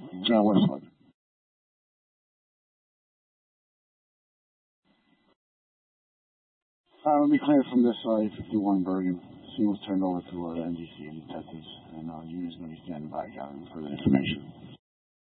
John Westwood. Let me clear from this I-51 Bergen. Scene was turned over to NGC and detectives, and unit is going to be standing by gathering further information.